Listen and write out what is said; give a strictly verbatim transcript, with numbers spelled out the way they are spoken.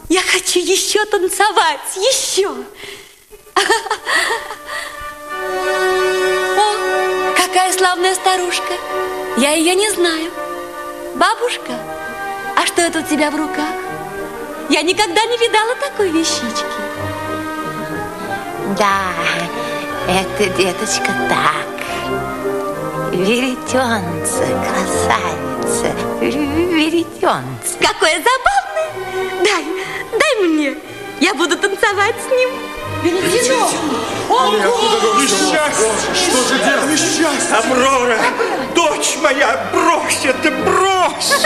Я хочу еще танцевать, еще. О, какая славная старушка. Я ее не знаю. Бабушка, а что это у тебя в руках? Я никогда не видала такой вещички. Да, это, деточка, так. Веретенце, красавица, веретенце. Какое забавное. Дай, дай мне. Я буду танцевать с ним. Веретено! Несчастье! Что же делать? Несчастье! Аврора, дочь моя, брось это, брось!